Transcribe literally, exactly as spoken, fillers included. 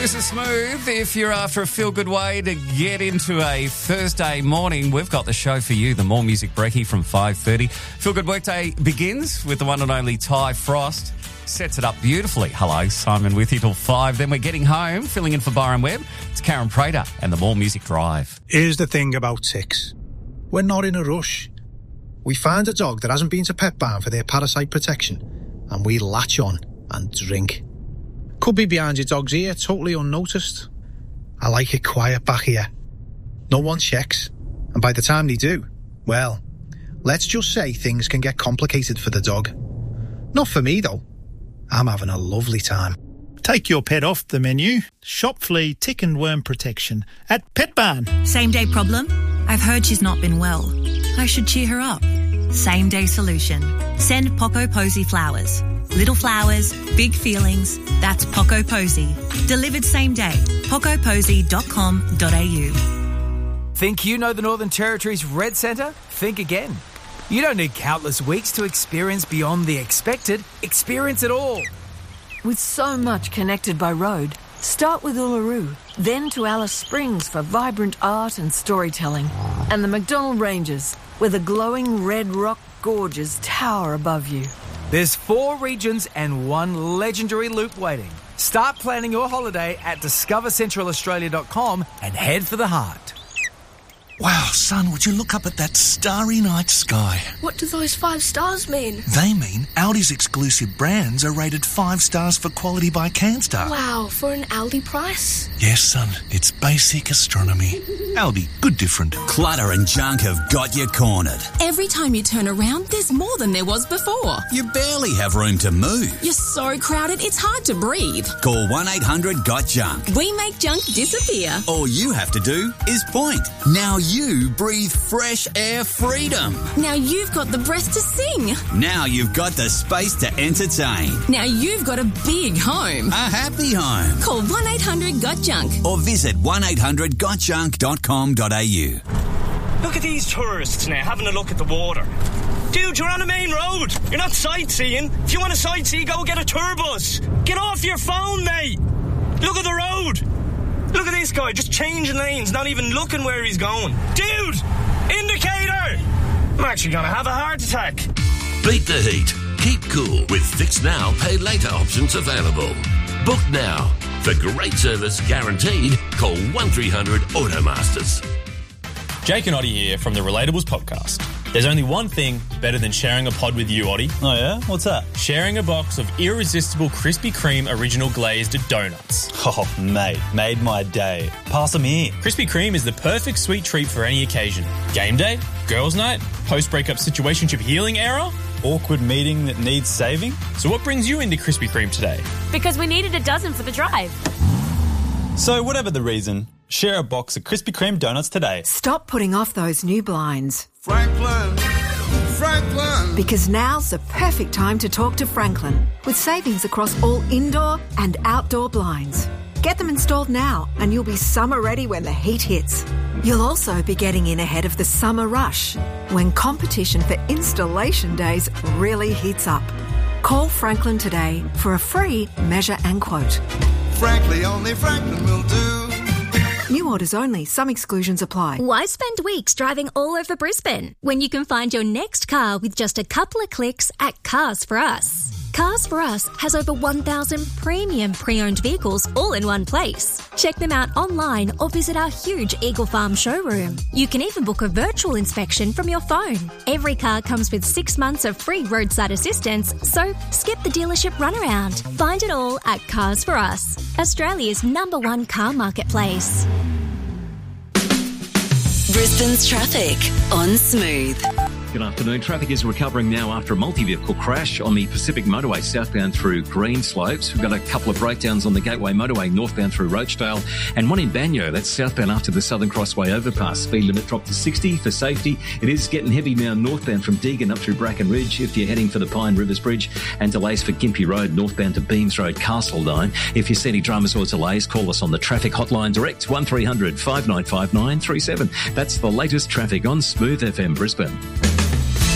This is Smooth. If you're after a feel-good way to get into a Thursday morning, we've got the show for you, the More Music Brekkie from five thirty. Feel-good workday begins with the one and only Ty Frost. Sets it up beautifully. Hello, Simon with you till five. Then we're getting home, filling in for Byron Webb. It's Karen Prater and the More Music Drive. Here's the thing about ticks. We're not in a rush. We find a dog that hasn't been to Pet Barn for their parasite protection, and we latch on and drink. Could be behind your dog's ear, totally unnoticed. I like it quiet back here. No one checks, and by the time they do, well, let's just say things can get complicated for the dog. Not for me, though. I'm having a lovely time. Take your pet off the menu. Shop flea, tick and worm protection at Pet Barn. Same day problem? I've heard she's not been well. I should cheer her up. Same day solution. Send Poco Posy flowers. Little flowers, big feelings. That's Poco Posy. Delivered same day. poco posy dot com dot a u. Think you know the Northern Territory's Red Centre? Think again. You don't need countless weeks to experience beyond the expected. Experience it all. With so much connected by road, start with Uluru, then to Alice Springs for vibrant art and storytelling, and the McDonnell Ranges, where the glowing red rock gorges tower above you. There's four regions and one legendary loop waiting. Start planning your holiday at discover central australia dot com and head for the heart. Wow, son, would you look up at that starry night sky? What do those five stars mean? They mean Audi's exclusive brands are rated five stars for quality by CanStar. Wow, for an Aldi price? Yes, son, it's basic astronomy. Aldi, good different. Clutter and junk have got you cornered. Every time you turn around, there's more than there was before. You barely have room to move. You're so crowded, it's hard to breathe. Call one eight hundred got junk. We make junk disappear. All you have to do is point. Now you breathe fresh air freedom. Now you've got the breath to sing. Now you've got the space to entertain. Now you've got a big home. A happy home. Call one eight hundred got junk. Or visit one eight hundred got junk dot com dot a u. Look at these tourists now having a look at the water. Dude, you're on a main road. You're not sightseeing. If you want to sightsee, go get a tour bus. Get off your phone, mate. Look at the road. Look at this guy, just changing lanes, not even looking where he's going. Dude! Indicator! I'm actually going to have a heart attack. Beat the heat. Keep cool with Fix Now, Pay Later options available. Book now. For great service guaranteed, call one three hundred Automasters. Jake and Oddie here from the Relatables podcast. There's only one thing better than sharing a pod with you, Oddie. Oh, yeah? What's that? Sharing a box of irresistible Krispy Kreme original glazed donuts. Oh, mate, made my day. Pass them here. Krispy Kreme is the perfect sweet treat for any occasion. Game day, girls' night, post-breakup situationship healing era, awkward meeting that needs saving. So what brings you into Krispy Kreme today? Because we needed a dozen for the drive. So whatever the reason, share a box of Krispy Kreme donuts today. Stop putting off those new blinds. Franklin, Franklin. Because now's the perfect time to talk to Franklin, with savings across all indoor and outdoor blinds. Get them installed now and you'll be summer ready when the heat hits. You'll also be getting in ahead of the summer rush, when competition for installation days really heats up. Call Franklin today for a free measure and quote. Frankly, only Franklin will do. New orders only. Some exclusions apply. Why spend weeks driving all over Brisbane when you can find your next car with just a couple of clicks at Cars for Us? Cars for Us has over one thousand premium pre-owned vehicles all in one place. Check them out online or visit our huge Eagle Farm showroom. You can even book a virtual inspection from your phone. Every car comes with six months of free roadside assistance, so skip the dealership runaround. Find it all at Cars for Us, Australia's number one car marketplace. Brisbane's traffic on Smooth. Good afternoon. Traffic is recovering now after a multi-vehicle crash on the Pacific Motorway southbound through Greenslopes. We've got a couple of breakdowns on the Gateway Motorway northbound through Rochedale and one in Banyo. That's southbound after the Southern Crossway overpass. Speed limit dropped to sixty for safety. It is getting heavy now northbound from Deagon up through Bracken Ridge if you're heading for the Pine Rivers Bridge, and delays for Gympie Road northbound to Beams Road, Castletown. If you see any dramas or delays, call us on the traffic hotline direct one three hundred five nine five nine three seven. That's the latest traffic on Smooth F M Brisbane.